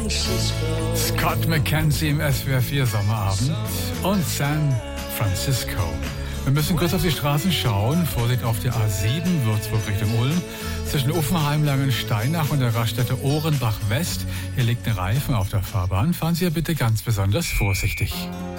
Scott McKenzie im SWR 4 Sommerabend und San Francisco. Wir müssen kurz auf die Straßen schauen. Vorsicht auf der A7 Würzburg Richtung Ulm. Zwischen Uffenheim, Langensteinach und der Raststätte Ohrenbach West. Hier liegt ein Reifen auf der Fahrbahn. Fahren Sie ja bitte ganz besonders vorsichtig.